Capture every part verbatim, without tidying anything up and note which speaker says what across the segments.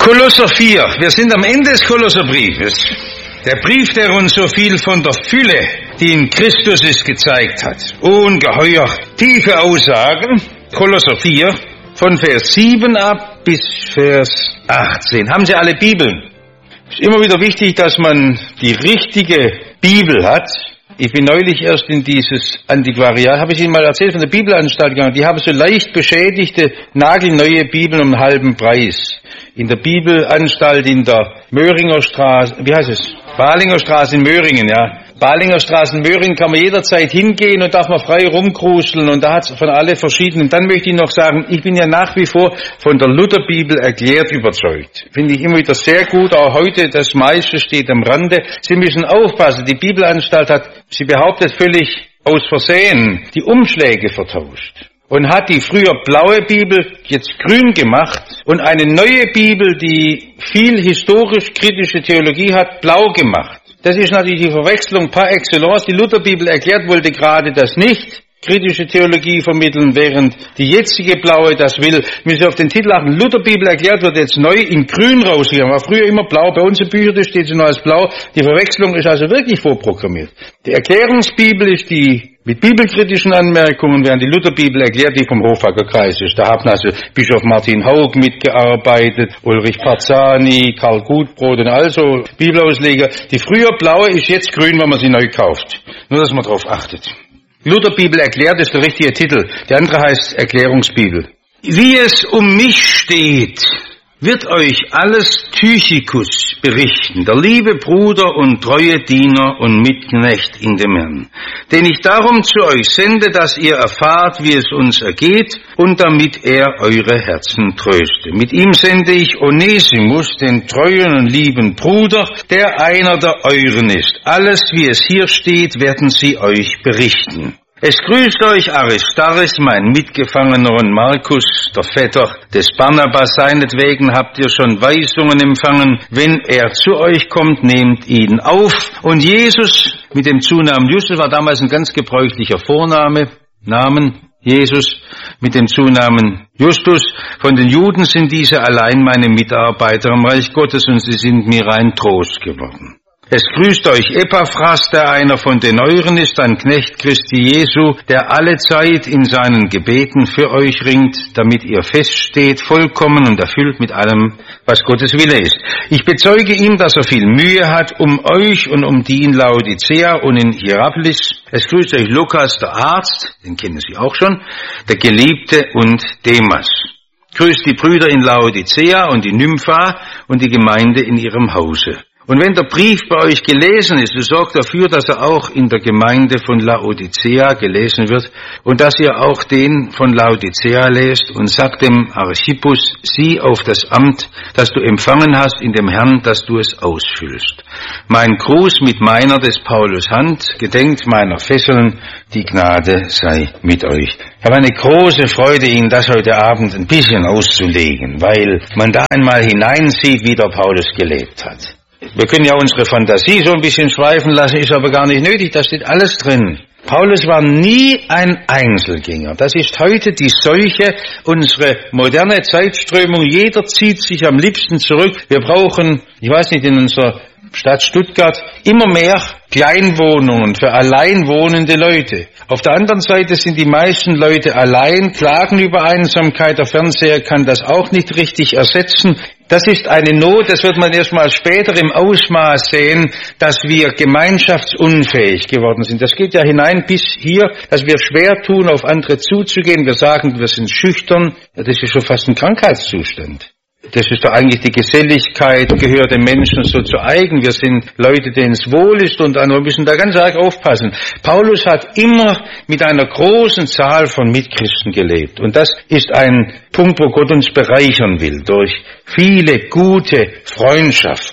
Speaker 1: Kolosser vier. Wir sind am Ende des Kolosserbriefes. Der Brief, der uns so viel von der Fülle, die in Christus ist, gezeigt hat. Ungeheuer tiefe Aussagen. Kolosser vier, von Vers sieben ab bis Vers achtzehn. Haben Sie alle Bibeln? Es ist immer wieder wichtig, dass man die richtige Bibel hat. Ich bin neulich erst in dieses Antiquariat, habe ich Ihnen mal erzählt, von der Bibelanstalt gegangen. Die haben so leicht beschädigte, nagelneue Bibeln um einen halben Preis. In der Bibelanstalt in der Möhringer Straße, wie heißt es? Balinger Straße in Möhringen, ja. Balinger Straße in Möhringen kann man jederzeit hingehen und darf man frei rumkruseln und da hat es von alle verschiedenen. Dann möchte ich noch sagen, ich bin ja nach wie vor von der Lutherbibel erklärt überzeugt. Finde ich immer wieder sehr gut, auch heute das meiste steht am Rande. Sie müssen aufpassen, die Bibelanstalt hat, sie behauptet völlig aus Versehen, die Umschläge vertauscht. Und hat die früher blaue Bibel jetzt grün gemacht und eine neue Bibel, die viel historisch-kritische Theologie hat, blau gemacht. Das ist natürlich die Verwechslung par excellence. Die Lutherbibel erklärt wollte gerade das nicht, kritische Theologie vermitteln, während die jetzige blaue das will. Müssen Sie auf den Titel achten. Lutherbibel erklärt wird jetzt neu in grün rausgegangen. War früher immer blau. Bei uns in Büchern steht sie noch als blau. Die Verwechslung ist also wirklich vorprogrammiert. Die Erklärungsbibel ist die mit bibelkritischen Anmerkungen, während die Lutherbibel erklärt, die vom Hofacker Kreis ist. Da haben also Bischof Martin Haug mitgearbeitet, Ulrich Parzani, Karl Gutbrot und also Bibelausleger. Die früher blaue ist jetzt grün, wenn man sie neu kauft. Nur, dass man darauf achtet. Lutherbibel erklärt ist der richtige Titel. Der andere heißt Erklärungsbibel. Wie es um mich steht, wird euch alles Tychikus berichten, der liebe Bruder und treue Diener und Mitknecht in dem Herrn, den ich darum zu euch sende, dass ihr erfahrt, wie es uns ergeht, und damit er eure Herzen tröste. Mit ihm sende ich Onesimus, den treuen und lieben Bruder, der einer der euren ist. Alles, wie es hier steht, werden sie euch berichten. Es grüßt euch Aristarchus, mein Mitgefangener, und Markus, der Vetter des Barnabas. Seinetwegen habt ihr schon Weisungen empfangen. Wenn er zu euch kommt, nehmt ihn auf. Und Jesus mit dem Zunamen Justus war damals ein ganz gebräuchlicher Vorname, Namen Jesus mit dem Zunamen Justus. Von den Juden sind diese allein meine Mitarbeiter im Reich Gottes und sie sind mir ein Trost geworden. Es grüßt euch Epaphras, der einer von den euren ist, ein Knecht Christi Jesu, der alle Zeit in seinen Gebeten für euch ringt, damit ihr feststeht, vollkommen und erfüllt mit allem, was Gottes Wille ist. Ich bezeuge ihm, dass er viel Mühe hat um euch und um die in Laodicea und in Hierapolis. Es grüßt euch Lukas, der Arzt, den kennen Sie auch schon, der Geliebte, und Demas. Grüßt die Brüder in Laodicea und die Nympha und die Gemeinde in ihrem Hause. Und wenn der Brief bei euch gelesen ist, so sorgt dafür, dass er auch in der Gemeinde von Laodicea gelesen wird und dass ihr auch den von Laodicea lest, und sagt dem Archippus, sieh auf das Amt, das du empfangen hast in dem Herrn, dass du es ausfüllst. Mein Gruß mit meiner des Paulus Hand, gedenkt meiner Fesseln, die Gnade sei mit euch. Ich habe eine große Freude, Ihnen das heute Abend ein bisschen auszulegen, weil man da einmal hineinsieht, wie der Paulus gelebt hat. Wir können ja unsere Fantasie so ein bisschen schweifen lassen, ist aber gar nicht nötig, da steht alles drin. Paulus war nie ein Einzelgänger. Das ist heute die Seuche, unsere moderne Zeitströmung. Jeder zieht sich am liebsten zurück. Wir brauchen, ich weiß nicht, in unserer Stadt Stuttgart immer mehr Kleinwohnungen für alleinwohnende Leute. Auf der anderen Seite sind die meisten Leute allein, klagen über Einsamkeit. Der Fernseher kann das auch nicht richtig ersetzen. Das ist eine Not, das wird man erst mal später im Ausmaß sehen, dass wir gemeinschaftsunfähig geworden sind. Das geht ja hinein bis hier, dass wir schwer tun, auf andere zuzugehen. Wir sagen, wir sind schüchtern. Ja, das ist schon fast ein Krankheitszustand. Das ist doch eigentlich die Geselligkeit, gehört dem Menschen so zu eigen. Wir sind Leute, denen es wohl ist, und andere müssen da ganz arg aufpassen. Paulus hat immer mit einer großen Zahl von Mitchristen gelebt. Und das ist ein Punkt, wo Gott uns bereichern will, durch viele gute Freundschaften.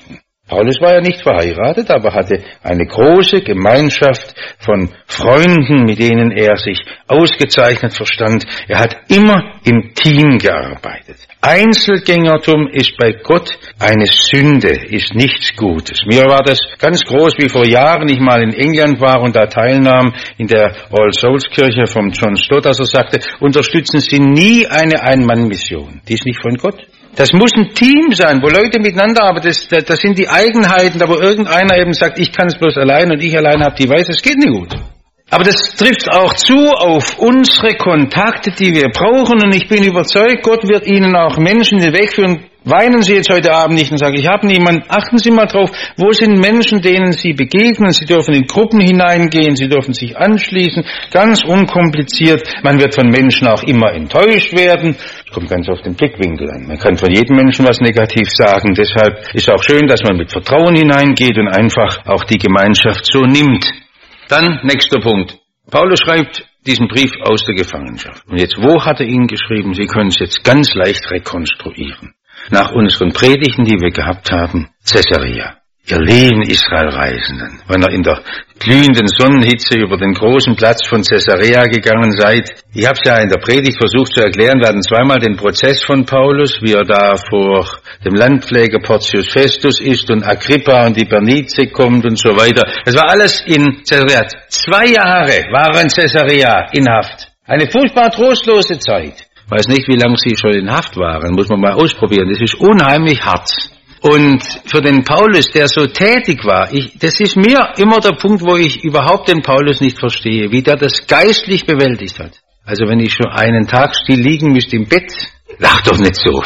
Speaker 1: Paulus war ja nicht verheiratet, aber hatte eine große Gemeinschaft von Freunden, mit denen er sich ausgezeichnet verstand. Er hat immer im Team gearbeitet. Einzelgängertum ist bei Gott eine Sünde, ist nichts Gutes. Mir war das ganz groß, wie vor Jahren ich mal in England war und da teilnahm in der All Souls Kirche vom John Stott, als er sagte, unterstützen Sie nie eine Ein-Mann-Mission. Die ist nicht von Gott. Das muss ein Team sein, wo Leute miteinander arbeiten. Das, das, das sind die Eigenheiten, da wo irgendeiner eben sagt, ich kann es bloß allein und ich allein habe die Weisheit. Das geht nicht gut. Aber das trifft auch zu auf unsere Kontakte, die wir brauchen. Und ich bin überzeugt, Gott wird Ihnen auch Menschen den Weg führen. Weinen Sie jetzt heute Abend nicht und sagen, ich habe niemanden. Achten Sie mal drauf, wo sind Menschen, denen Sie begegnen. Sie dürfen in Gruppen hineingehen, Sie dürfen sich anschließen. Ganz unkompliziert. Man wird von Menschen auch immer enttäuscht werden. Das kommt ganz auf den Blickwinkel an. Man kann von jedem Menschen was negativ sagen. Deshalb ist auch schön, dass man mit Vertrauen hineingeht und einfach auch die Gemeinschaft so nimmt. Dann, nächster Punkt. Paulus schreibt diesen Brief aus der Gefangenschaft. Und jetzt, wo hat er ihn geschrieben? Sie können es jetzt ganz leicht rekonstruieren. Nach unseren Predigten, die wir gehabt haben, Caesarea. Ihr lieben Israelreisenden, wenn ihr in der glühenden Sonnenhitze über den großen Platz von Caesarea gegangen seid. Ich habe es ja in der Predigt versucht zu erklären. Wir hatten zweimal den Prozess von Paulus, wie er da vor dem Landpfleger Porcius Festus ist und Agrippa und die Bernice kommt und so weiter. Das war alles in Caesarea. Zwei Jahre war er in Caesarea in Haft. Eine furchtbar trostlose Zeit. Ich weiß nicht, wie lange sie schon in Haft waren. Muss man mal ausprobieren. Das ist unheimlich hart. Und für den Paulus, der so tätig war, ich, das ist mir immer der Punkt, wo ich überhaupt den Paulus nicht verstehe, wie der das geistlich bewältigt hat. Also wenn ich schon einen Tag still liegen müsste im Bett, lach doch nicht so.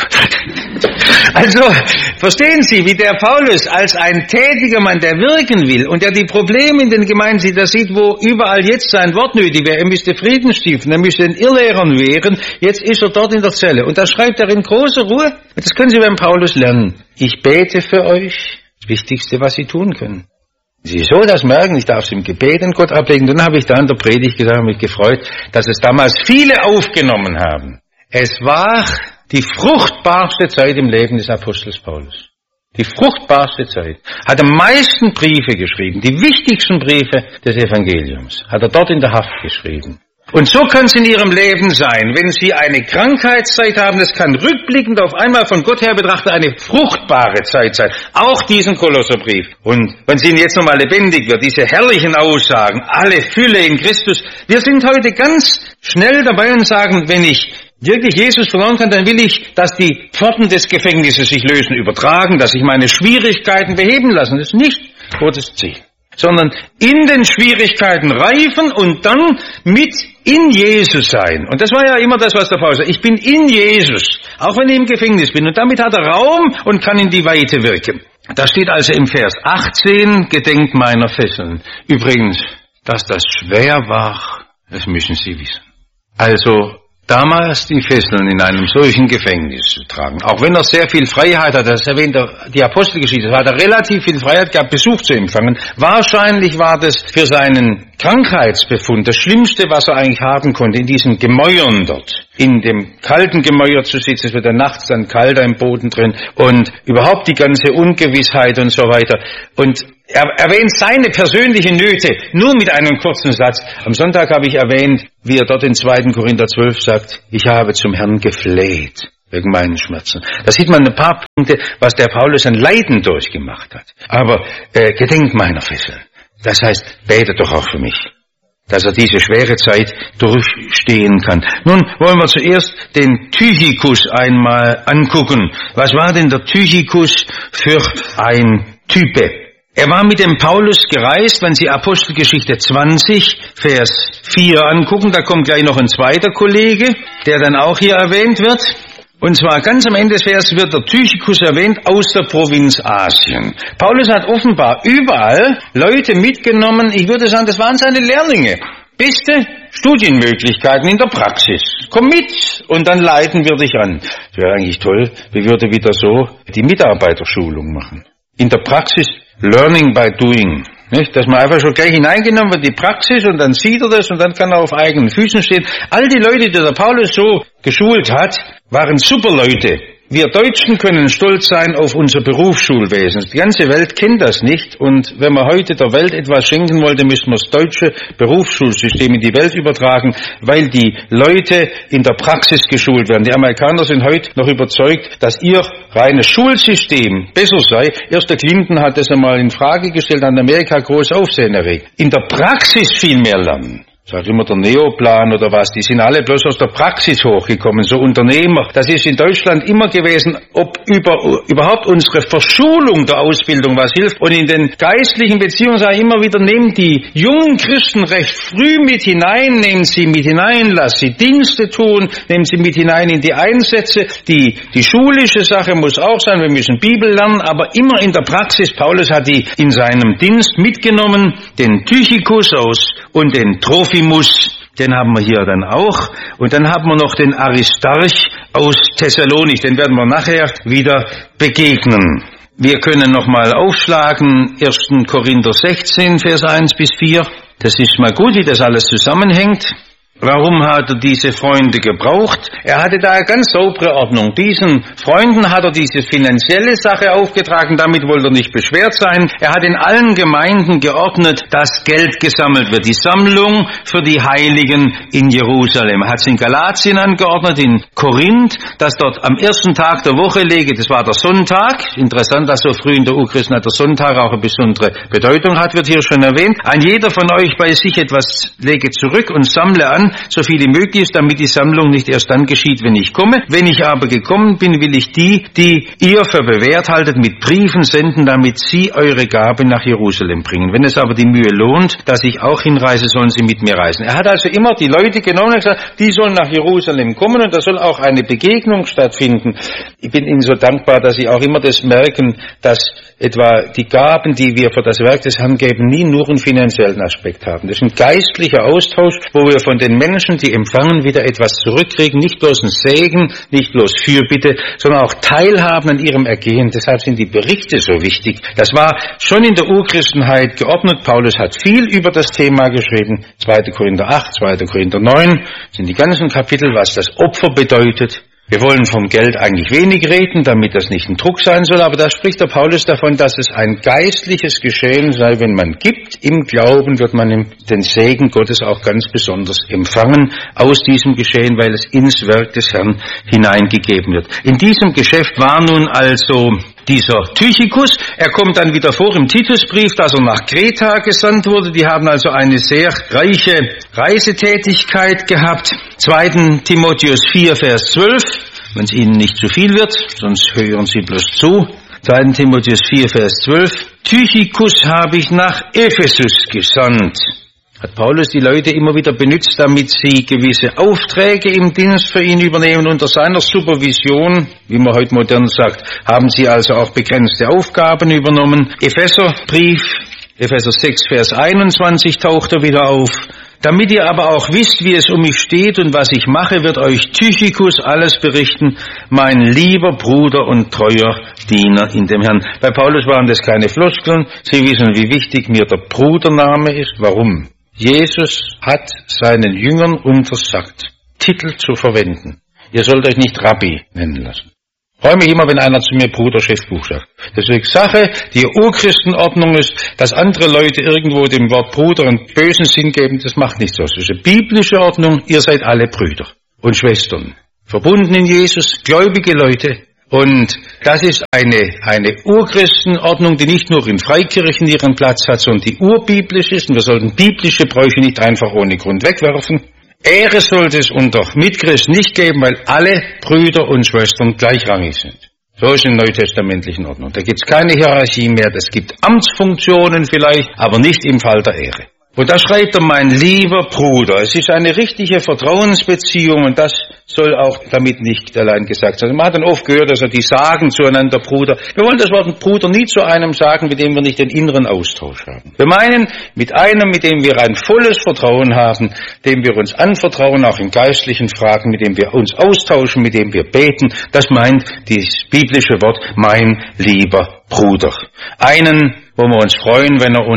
Speaker 1: Also, verstehen Sie, wie der Paulus als ein tätiger Mann, der wirken will und der die Probleme in den Gemeinden sieht, der sieht, wo überall jetzt sein Wort nötig wäre. Er müsste Frieden stiften, er müsste den Irrlehrern wehren. Jetzt ist er dort in der Zelle. Und da schreibt er in großer Ruhe. Das können Sie beim Paulus lernen. Ich bete für euch. Das Wichtigste, was Sie tun können. Sie so das merken, ich darf es im Gebet in Gott ablegen. Dann habe ich da in der Predigt gesagt, mich gefreut, dass es damals viele aufgenommen haben. Es war die fruchtbarste Zeit im Leben des Apostels Paulus. Die fruchtbarste Zeit. Hat am meisten Briefe geschrieben, die wichtigsten Briefe des Evangeliums. Hat er dort in der Haft geschrieben. Und so kann es in Ihrem Leben sein, wenn Sie eine Krankheitszeit haben, das kann rückblickend auf einmal von Gott her betrachtet eine fruchtbare Zeit sein. Auch diesen Kolosserbrief. Und wenn Sie ihn jetzt nochmal lebendig wird, diese herrlichen Aussagen, alle Fülle in Christus. Wir sind heute ganz schnell dabei und sagen, wenn ich wirklich Jesus vertrauen kann, dann will ich, dass die Pforten des Gefängnisses sich lösen, übertragen, dass sich meine Schwierigkeiten beheben lassen. Das ist nicht Gottes Ziel. Sondern in den Schwierigkeiten reifen und dann mit in Jesus sein. Und das war ja immer das, was der Paulus sagt. Ich bin in Jesus, auch wenn ich im Gefängnis bin. Und damit hat er Raum und kann in die Weite wirken. Da steht also im Vers achtzehn, gedenkt meiner Fesseln. Übrigens, dass das schwer war, das müssen Sie wissen. Also, damals die Fesseln in einem solchen Gefängnis zu tragen. Auch wenn er sehr viel Freiheit hat, das erwähnt er, die Apostelgeschichte, hat er relativ viel Freiheit gehabt, Besuch zu empfangen. Wahrscheinlich war das für seinen Krankheitsbefund das Schlimmste, was er eigentlich haben konnte, in diesen Gemäuern dort. In dem kalten Gemäuer zu sitzen, es wird dann nachts dann kalter im Boden drin und überhaupt die ganze Ungewissheit und so weiter. Und er erwähnt seine persönlichen Nöte nur mit einem kurzen Satz. Am Sonntag habe ich erwähnt, wie er dort in zweiten Korinther zwölf sagt, ich habe zum Herrn gefleht wegen meinen Schmerzen. Da sieht man ein paar Punkte, was der Paulus an Leiden durchgemacht hat. Aber äh, gedenkt meiner Fesseln. Das heißt, betet doch auch für mich, dass er diese schwere Zeit durchstehen kann. Nun wollen wir zuerst den Tychikus einmal angucken. Was war denn der Tychikus für ein Type? Er war mit dem Paulus gereist, wenn Sie Apostelgeschichte zwanzig, Vers vier angucken, da kommt gleich noch ein zweiter Kollege, der dann auch hier erwähnt wird. Und zwar ganz am Ende des Vers wird der Tychikus erwähnt aus der Provinz Asien. Paulus hat offenbar überall Leute mitgenommen, ich würde sagen, das waren seine Lehrlinge. Beste Studienmöglichkeiten in der Praxis. Komm mit und dann leiten wir dich an. Das wäre eigentlich toll, wie würde wieder so die Mitarbeiterschulung machen. In der Praxis Learning by Doing. Nicht? Dass man einfach schon gleich hineingenommen wird, die Praxis, und dann sieht er das und dann kann er auf eigenen Füßen stehen. All die Leute, die der Paulus so geschult hat, waren super Leute. Wir Deutschen können stolz sein auf unser Berufsschulwesen. Die ganze Welt kennt das nicht und wenn man heute der Welt etwas schenken wollte, müssen wir das deutsche Berufsschulsystem in die Welt übertragen, weil die Leute in der Praxis geschult werden. Die Amerikaner sind heute noch überzeugt, dass ihr reines Schulsystem besser sei. Erst der Clinton hat das einmal in Frage gestellt, an Amerika groß Aufsehen erregt. In der Praxis viel mehr lernen. Sag immer der Neoplan oder was, die sind alle bloß aus der Praxis hochgekommen, so Unternehmer. Das ist in Deutschland immer gewesen, ob über, überhaupt unsere Verschulung der Ausbildung was hilft. Und in den geistlichen Beziehungen sage ich immer wieder, nehmt die jungen Christen recht früh mit hinein, nehmt sie mit hinein, lasst sie Dienste tun, nehmt sie mit hinein in die Einsätze. Die, die schulische Sache muss auch sein, wir müssen Bibel lernen, aber immer in der Praxis. Paulus hat die in seinem Dienst mitgenommen, den Tychikus aus und den Trophimus. Den haben wir hier dann auch. Und dann haben wir noch den Aristarch aus Thessalonich. Den werden wir nachher wieder begegnen. Wir können nochmal aufschlagen, erster Korinther sechzehn, Vers eins bis vier. Das ist mal gut, wie das alles zusammenhängt. Warum hat er diese Freunde gebraucht? Er hatte da eine ganz saubere Ordnung. Diesen Freunden hat er diese finanzielle Sache aufgetragen, damit wollte er nicht beschwert sein. Er hat in allen Gemeinden geordnet, dass Geld gesammelt wird. Die Sammlung für die Heiligen in Jerusalem. Er hat es in Galatien angeordnet, in Korinth, dass dort am ersten Tag der Woche lege, das war der Sonntag. Interessant, dass so früh in der Urchristentheit der Sonntag auch eine besondere Bedeutung hat, wird hier schon erwähnt. Ein jeder von euch bei sich etwas lege zurück und sammle an, so viel wie möglich ist, damit die Sammlung nicht erst dann geschieht, wenn ich komme. Wenn ich aber gekommen bin, will ich die, die ihr für bewährt haltet, mit Briefen senden, damit sie eure Gabe nach Jerusalem bringen. Wenn es aber die Mühe lohnt, dass ich auch hinreise, sollen sie mit mir reisen. Er hat also immer die Leute genommen und gesagt, die sollen nach Jerusalem kommen und da soll auch eine Begegnung stattfinden. Ich bin Ihnen so dankbar, dass Sie auch immer das merken, dass etwa die Gaben, die wir für das Werk des Herrn geben, nie nur einen finanziellen Aspekt haben. Das ist ein geistlicher Austausch, wo wir von den Menschen, die empfangen, wieder etwas zurückkriegen, nicht bloß ein Segen, nicht bloß Fürbitte, sondern auch Teilhaben an ihrem Ergehen. Deshalb sind die Berichte so wichtig. Das war schon in der Urchristenheit geordnet. Paulus hat viel über das Thema geschrieben. zweiter Korinther acht, zweiter Korinther neun sind die ganzen Kapitel, was das Opfer bedeutet. Wir wollen vom Geld eigentlich wenig reden, damit das nicht ein Druck sein soll, aber da spricht der Paulus davon, dass es ein geistliches Geschehen sei. Wenn man gibt im Glauben, wird man den Segen Gottes auch ganz besonders empfangen aus diesem Geschehen, weil es ins Werk des Herrn hineingegeben wird. In diesem Geschäft war nun also dieser Tychikus, er kommt dann wieder vor im Titusbrief, dass er nach Kreta gesandt wurde. Die haben also eine sehr reiche Reisetätigkeit gehabt. zweiter Timotheus vier, Vers zwölf, wenn es Ihnen nicht zu viel wird, sonst hören Sie bloß zu. zweiter Timotheus vier, Vers zwölf, Tychikus habe ich nach Ephesus gesandt. Hat Paulus die Leute immer wieder benutzt, damit sie gewisse Aufträge im Dienst für ihn übernehmen. Unter seiner Supervision, wie man heute modern sagt, haben sie also auch begrenzte Aufgaben übernommen. Epheserbrief, Epheser sechs, Vers einundzwanzig taucht er wieder auf. Damit ihr aber auch wisst, wie es um mich steht und was ich mache, wird euch Tychikus alles berichten, mein lieber Bruder und treuer Diener in dem Herrn. Bei Paulus waren das keine Floskeln. Sie wissen, wie wichtig mir der Brudername ist. Warum? Jesus hat seinen Jüngern untersagt, Titel zu verwenden. Ihr sollt euch nicht Rabbi nennen lassen. Ich freue mich immer, wenn einer zu mir Bruder Schriftbuch sagt. Das ist eine Sache, die Urchristenordnung ist, dass andere Leute irgendwo dem Wort Bruder einen bösen Sinn geben, das macht nichts aus. Das ist eine biblische Ordnung, ihr seid alle Brüder und Schwestern, verbunden in Jesus, gläubige Leute. Und das ist eine, eine Urchristenordnung, die nicht nur in Freikirchen ihren Platz hat, sondern die urbiblisch ist. Und wir sollten biblische Bräuche nicht einfach ohne Grund wegwerfen. Ehre sollte es unter Mitchristen nicht geben, weil alle Brüder und Schwestern gleichrangig sind. So ist in neutestamentlichen Ordnung. Da gibt es keine Hierarchie mehr. Es gibt Amtsfunktionen vielleicht, aber nicht im Fall der Ehre. Und da schreibt er, mein lieber Bruder. Es ist eine richtige Vertrauensbeziehung und das soll auch damit nicht allein gesagt sein. Man hat dann oft gehört, dass er die sagen zueinander Bruder. Wir wollen das Wort Bruder nie zu einem sagen, mit dem wir nicht den inneren Austausch haben. Wir meinen mit einem, mit dem wir ein volles Vertrauen haben, dem wir uns anvertrauen, auch in geistlichen Fragen, mit dem wir uns austauschen, mit dem wir beten. Das meint dieses biblische Wort, mein lieber Bruder. Einen, wo wir uns freuen, wenn er uns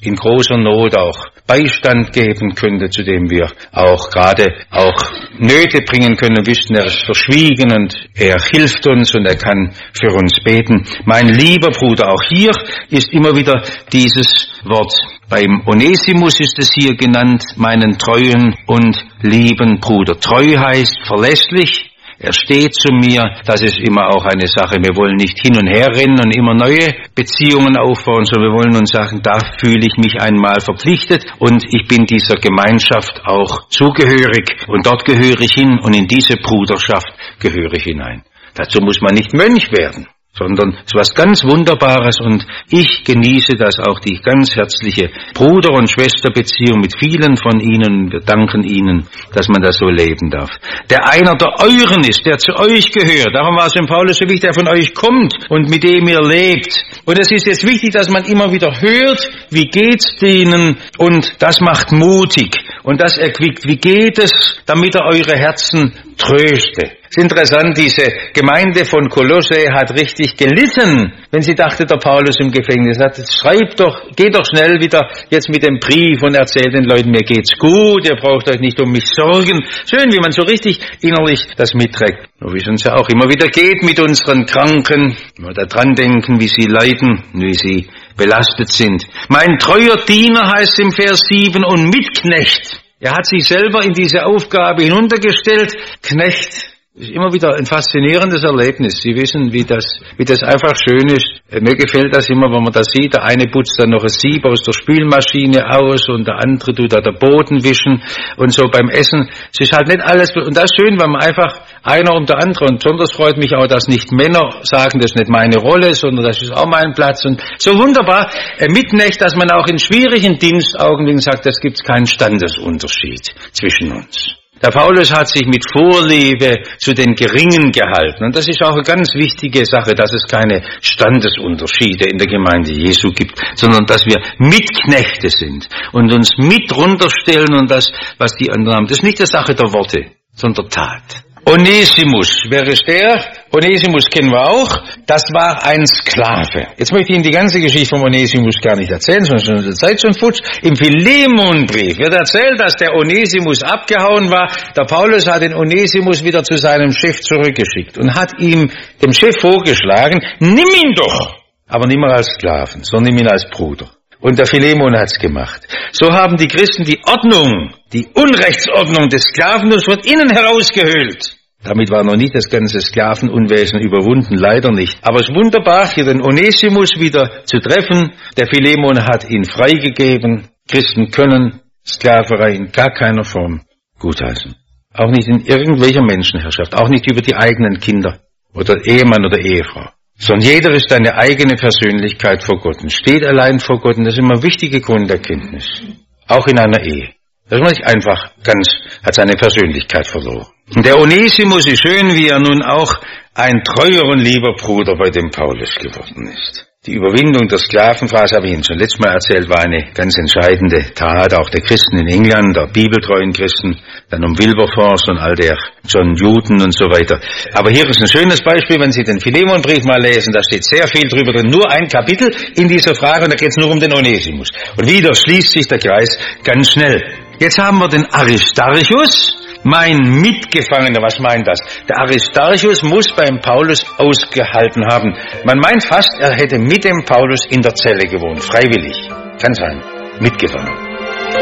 Speaker 1: in großer Not auch Beistand geben könnte, zu dem wir auch gerade auch Nöte bringen können. Wir wissen, er ist verschwiegen und er hilft uns und er kann für uns beten. Mein lieber Bruder, auch hier ist immer wieder dieses Wort. Beim Onesimus ist es hier genannt, meinen treuen und lieben Bruder. Treu heißt verlässlich. Er steht zu mir, das ist immer auch eine Sache. Wir wollen nicht hin und her rennen und immer neue Beziehungen aufbauen, sondern wir wollen uns sagen, da fühle ich mich einmal verpflichtet und ich bin dieser Gemeinschaft auch zugehörig und dort gehöre ich hin und in diese Bruderschaft gehöre ich hinein. Dazu muss man nicht Mönch werden, sondern es ist was ganz Wunderbares und ich genieße das auch, die ganz herzliche Bruder- und Schwesterbeziehung mit vielen von Ihnen. Wir danken Ihnen, dass man das so leben darf. Der einer der Euren ist, der zu euch gehört. Darum war es in Paulus so wichtig, der von euch kommt und mit dem ihr lebt. Und es ist jetzt wichtig, dass man immer wieder hört, wie geht's denen, und das macht mutig und das erquickt. Wie geht es, damit er eure Herzen tröste? Es ist interessant, diese Gemeinde von Kolosse hat richtig gelitten, wenn sie dachte, der Paulus im Gefängnis hat. Schreibt doch, geht doch schnell wieder jetzt mit dem Brief und erzählt den Leuten, mir geht's gut, ihr braucht euch nicht um mich sorgen. Schön, wie man so richtig innerlich das mitträgt. So wie es uns ja auch immer wieder geht mit unseren Kranken, oder dran denken, wie sie leiden, wie sie belastet sind. Mein treuer Diener heißt im Vers sieben und Mitknecht. Er hat sich selber in diese Aufgabe hinuntergestellt. Knecht. Das ist immer wieder ein faszinierendes Erlebnis. Sie wissen, wie das, wie das einfach schön ist. Mir gefällt das immer, wenn man das sieht. Der eine putzt dann noch ein Sieb aus der Spülmaschine aus und der andere tut da den Boden wischen und so beim Essen. Es ist halt nicht alles, und das ist schön, wenn man einfach einer um der andere, und besonders freut mich auch, dass nicht Männer sagen, das ist nicht meine Rolle, sondern das ist auch mein Platz, und so wunderbar, äh, Mitknecht, dass man auch in schwierigen Dienstaugenblicken sagt, es gibt keinen Standesunterschied zwischen uns. Der Paulus hat sich mit Vorliebe zu den Geringen gehalten. Und das ist auch eine ganz wichtige Sache, dass es keine Standesunterschiede in der Gemeinde Jesu gibt, sondern dass wir Mitknechte sind und uns mit runterstellen und das, was die anderen haben. Das ist nicht die Sache der Worte, sondern der Tat. Onesimus, wer ist der? Onesimus kennen wir auch. Das war ein Sklave. Jetzt möchte ich Ihnen die ganze Geschichte von Onesimus gar nicht erzählen, sonst ist die Zeit schon futsch. Im Philemonbrief wird erzählt, dass der Onesimus abgehauen war. Der Paulus hat den Onesimus wieder zu seinem Chef zurückgeschickt und hat ihm, dem Chef, vorgeschlagen, nimm ihn doch, aber nicht mehr als Sklaven, sondern nimm ihn als Bruder. Und der Philemon hat's gemacht. So haben die Christen die Ordnung, die Unrechtsordnung des Sklaventums von innen herausgehöhlt. Damit war noch nicht das ganze Sklavenunwesen überwunden, leider nicht. Aber es ist wunderbar, hier den Onesimus wieder zu treffen. Der Philemon hat ihn freigegeben. Christen können Sklaverei in gar keiner Form gutheißen. Auch nicht in irgendwelcher Menschenherrschaft, auch nicht über die eigenen Kinder oder Ehemann oder Ehefrau. Sondern jeder ist eine eigene Persönlichkeit vor Gott und steht allein vor Gott. Und das ist immer eine wichtige Grunderkenntnis. Auch in einer Ehe. Das ist man nicht einfach ganz, hat seine Persönlichkeit verloren. Und der Onesimus ist schön, wie er nun auch ein treuer und lieber Bruder bei dem Paulus geworden ist. Die Überwindung der Sklavenphase, habe ich Ihnen schon letztes Mal erzählt, war eine ganz entscheidende Tat auch der Christen in England, der bibeltreuen Christen, dann um Wilberforce und all der John Newton und so weiter. Aber hier ist ein schönes Beispiel, wenn Sie den Philemonbrief mal lesen, da steht sehr viel drüber drin, nur ein Kapitel in dieser Frage, und da geht es nur um den Onesimus. Und wieder schließt sich der Kreis ganz schnell. Jetzt haben wir den Aristarchus, mein Mitgefangener. Was meint das? Der Aristarchus muss beim Paulus ausgehalten haben. Man meint fast, er hätte mit dem Paulus in der Zelle gewohnt, freiwillig. Kann sein. Mitgefangen.